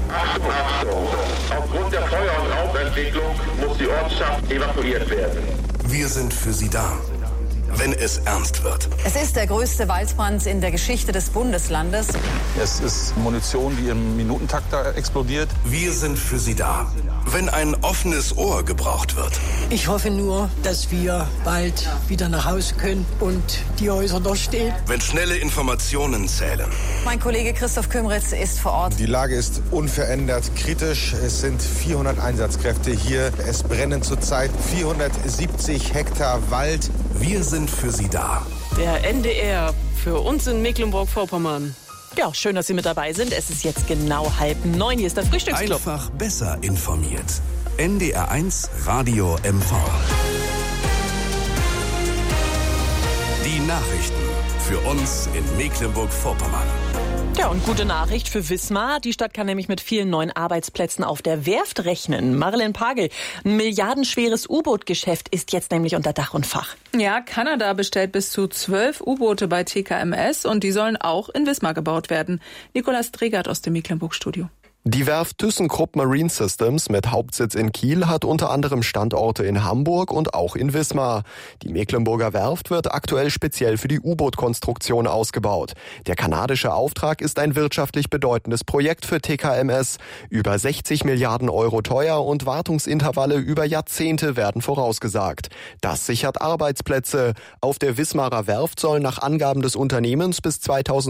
Achtung, Achtung! Aufgrund der Feuer- und Rauchentwicklung muss die Ortschaft evakuiert werden. Wir sind für Sie da, wenn es ernst wird. Es ist der größte Waldbrand in der Geschichte des Bundeslandes. Es ist Munition, die im Minutentakt da explodiert. Wir sind für Sie da, wenn ein offenes Ohr gebraucht wird. Ich hoffe nur, dass wir bald wieder nach Hause können und die Häuser noch stehen. Wenn schnelle Informationen zählen. Mein Kollege Christoph Kümritz ist vor Ort. Die Lage ist unverändert kritisch. Es sind 400 Einsatzkräfte hier. Es brennen zurzeit 470 Hektar Wald. Wir sind für Sie da. Der NDR für uns in Mecklenburg-Vorpommern. Ja, schön, dass Sie mit dabei sind. Es ist jetzt genau 8:30. Hier ist der Frühstücksclub. Einfach besser informiert. NDR1 Radio MV. Die Nachrichten für uns in Mecklenburg-Vorpommern. Ja, und gute Nachricht für Wismar. Die Stadt kann nämlich mit vielen neuen Arbeitsplätzen auf der Werft rechnen. Marilyn Pagel, ein milliardenschweres U-Boot-Geschäft ist jetzt nämlich unter Dach und Fach. Ja, Kanada bestellt bis zu 12 U-Boote bei TKMS und die sollen auch in Wismar gebaut werden. Nikolaus Tregert aus dem Mecklenburg-Studio. Die Werft ThyssenKrupp Marine Systems mit Hauptsitz in Kiel hat unter anderem Standorte in Hamburg und auch in Wismar. Die Mecklenburger Werft wird aktuell speziell für die U-Boot-Konstruktion ausgebaut. Der kanadische Auftrag ist ein wirtschaftlich bedeutendes Projekt für TKMS. Über 60 Milliarden Euro teuer und Wartungsintervalle über Jahrzehnte werden vorausgesagt. Das sichert Arbeitsplätze. Auf der Wismarer Werft sollen nach Angaben des Unternehmens bis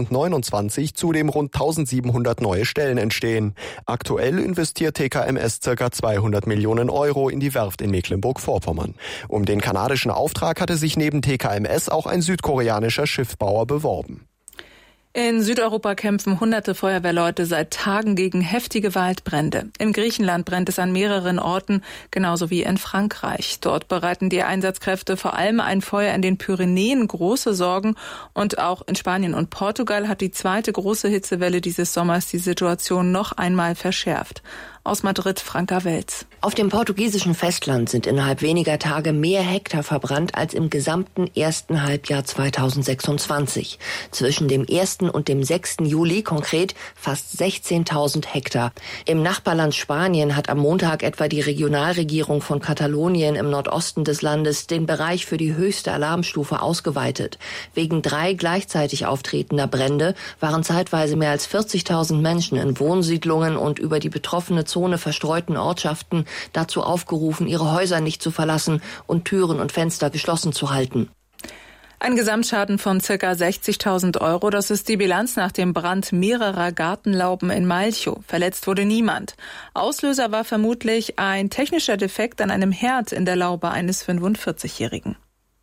2029 zudem rund 1700 neue Stellen entstehen. Aktuell investiert TKMS ca. 200 Millionen Euro in die Werft in Mecklenburg-Vorpommern. Um den kanadischen Auftrag hatte sich neben TKMS auch ein südkoreanischer Schiffsbauer beworben. In Südeuropa kämpfen hunderte Feuerwehrleute seit Tagen gegen heftige Waldbrände. In Griechenland brennt es an mehreren Orten, genauso wie in Frankreich. Dort bereiten die Einsatzkräfte vor allem ein Feuer in den Pyrenäen große Sorgen. Und auch in Spanien und Portugal hat die zweite große Hitzewelle dieses Sommers die Situation noch einmal verschärft. Aus Madrid, Franka Welz. Auf dem portugiesischen Festland sind innerhalb weniger Tage mehr Hektar verbrannt als im gesamten ersten Halbjahr 2026. Zwischen dem 1. und dem 6. Juli konkret fast 16.000 Hektar. Im Nachbarland Spanien hat am Montag etwa die Regionalregierung von Katalonien im Nordosten des Landes den Bereich für die höchste Alarmstufe ausgeweitet. Wegen 3 gleichzeitig auftretender Brände waren zeitweise mehr als 40.000 Menschen in Wohnsiedlungen und über die betroffene Zone verstreuten Ortschaften dazu aufgerufen, ihre Häuser nicht zu verlassen und Türen und Fenster geschlossen zu halten. Ein Gesamtschaden von ca. 60.000 Euro, das ist die Bilanz nach dem Brand mehrerer Gartenlauben in Malchow. Verletzt wurde niemand. Auslöser war vermutlich ein technischer Defekt an einem Herd in der Laube eines 45-Jährigen.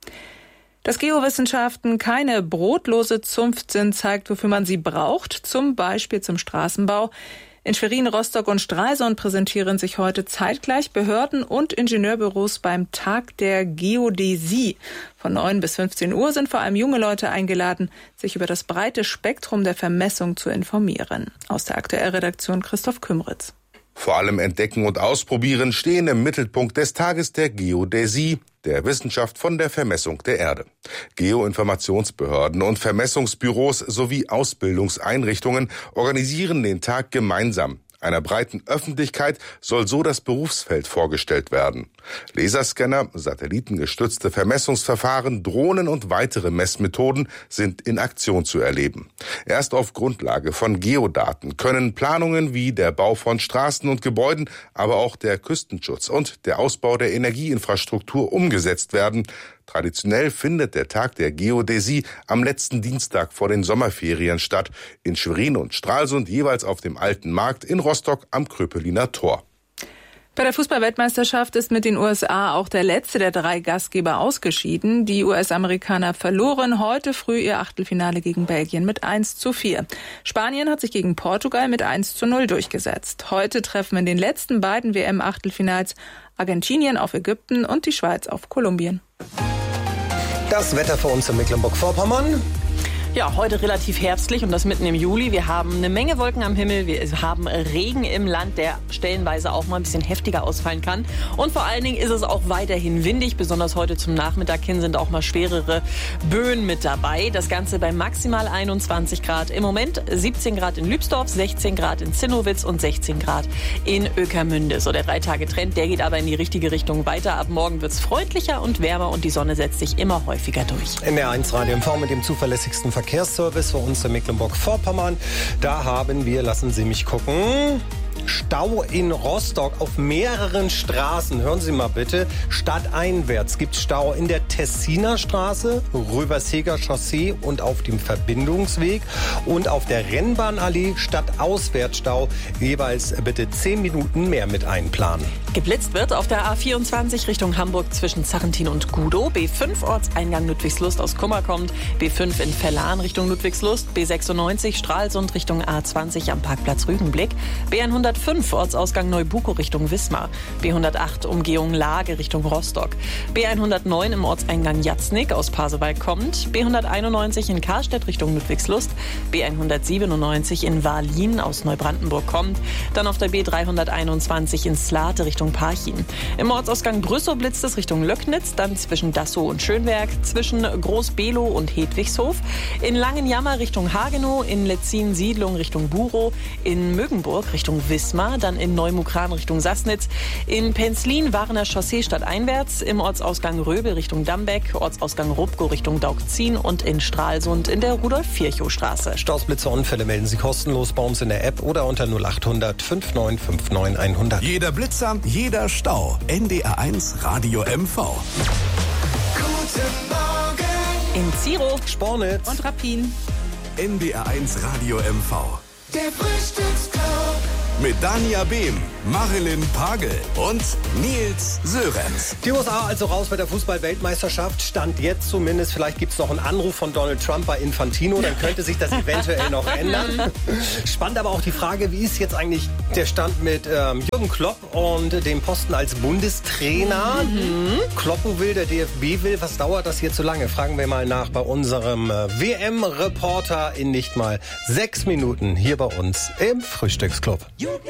Dass Geowissenschaften keine brotlose Zunft sind, zeigt, wofür man sie braucht, zum Beispiel zum Straßenbau. In Schwerin, Rostock und Stralsund präsentieren sich heute zeitgleich Behörden und Ingenieurbüros beim Tag der Geodäsie. Von 9 bis 15 Uhr sind vor allem junge Leute eingeladen, sich über das breite Spektrum der Vermessung zu informieren. Aus der Aktuellredaktion Christoph Kümritz. Vor allem Entdecken und Ausprobieren stehen im Mittelpunkt des Tages der Geodäsie, der Wissenschaft von der Vermessung der Erde. Geoinformationsbehörden und Vermessungsbüros sowie Ausbildungseinrichtungen organisieren den Tag gemeinsam. Einer breiten Öffentlichkeit soll so das Berufsfeld vorgestellt werden. Laserscanner, satellitengestützte Vermessungsverfahren, Drohnen und weitere Messmethoden sind in Aktion zu erleben. Erst auf Grundlage von Geodaten können Planungen wie der Bau von Straßen und Gebäuden, aber auch der Küstenschutz und der Ausbau der Energieinfrastruktur umgesetzt werden. Traditionell findet der Tag der Geodäsie am letzten Dienstag vor den Sommerferien statt. In Schwerin und Stralsund jeweils auf dem Alten Markt, in Rostock am Kröpeliner Tor. Bei der Fußball-Weltmeisterschaft ist mit den USA auch der letzte der 3 Gastgeber ausgeschieden. Die US-Amerikaner verloren heute früh ihr Achtelfinale gegen Belgien mit 1:4. Spanien hat sich gegen Portugal mit 1:0 durchgesetzt. Heute treffen in den letzten beiden WM-Achtelfinals Argentinien auf Ägypten und die Schweiz auf Kolumbien. Das Wetter für uns in Mecklenburg-Vorpommern. Ja, heute relativ herbstlich und das mitten im Juli. Wir haben eine Menge Wolken am Himmel. Wir haben Regen im Land, der stellenweise auch mal ein bisschen heftiger ausfallen kann. Und vor allen Dingen ist es auch weiterhin windig. Besonders heute zum Nachmittag hin sind auch mal schwerere Böen mit dabei. Das Ganze bei maximal 21 Grad. Im Moment 17 Grad in Lübsdorf, 16 Grad in Zinnowitz und 16 Grad in Ueckermünde. So der 3-Tage-Trend, der geht aber in die richtige Richtung weiter. Ab morgen wird es freundlicher und wärmer und die Sonne setzt sich immer häufiger durch. NDR1 Radio MV mit dem zuverlässigsten Verkehrsservice für uns in Mecklenburg-Vorpommern. Da haben wir, lassen Sie mich gucken, Stau in Rostock auf mehreren Straßen. Hören Sie mal bitte. Stadteinwärts gibt es Stau in der Tessiner Straße, Röverseger Chaussee und auf dem Verbindungsweg. Und auf der Rennbahnallee stadtauswärts Stau. Jeweils bitte 10 Minuten mehr mit einplanen. Geblitzt wird auf der A24 Richtung Hamburg zwischen Zarrentin und Gudow. B5 Ortseingang Ludwigslust aus Kummer kommt. B5 in Verlan Richtung Ludwigslust. B96 Stralsund Richtung A20 am Parkplatz Rügenblick. B105 Ortsausgang Neubuko Richtung Wismar. B108 Umgehung Lage Richtung Rostock. B109 im Ortseingang Jatznick aus Pasewalk kommt. B191 in Karstedt Richtung Ludwigslust. B197 in Wahllien aus Neubrandenburg kommt. Dann auf der B321 in Slate Richtung Parchim. Im Ortsausgang Brüssow blitzt es Richtung Löcknitz, dann zwischen Dassow und Schönberg, zwischen Groß-Below und Hedwigshof. In Langenjammer Richtung Hagenow, in Letzin-Siedlung Richtung Burow, in Mögenburg Richtung Wismar, dann in Neumukran Richtung Sassnitz, in Penzlin Warner Chaussee stadteinwärts, im Ortsausgang Röbel Richtung Dambeck, Ortsausgang Rupko Richtung Daugzin und in Stralsund in der Rudolf-Virchow-Straße. Staus, Blitze, Unfälle melden Sie kostenlos bei uns in der App oder unter 0800 5959 100. Jeder Blitzer, jeder Stau. NDR1 Radio MV. Guten Morgen. In Ziro, Spornitz und Rappin. NDR1 Radio MV. Der Frühstücksclub. Mit Dania Behm, Marilyn Pagel und Nils Sörenz. Die USA also raus bei der Fußball-Weltmeisterschaft. Stand jetzt zumindest. Vielleicht gibt es noch einen Anruf von Donald Trump bei Infantino. Dann könnte sich das eventuell noch ändern. Spannend aber auch die Frage, wie ist jetzt eigentlich der Stand mit Jürgen Klopp und dem Posten als Bundestrainer? Kloppo will, der DFB will. Was dauert das hier zu lange? Fragen wir mal nach bei unserem WM-Reporter in nicht mal 6 Minuten hier bei uns im Frühstücksclub.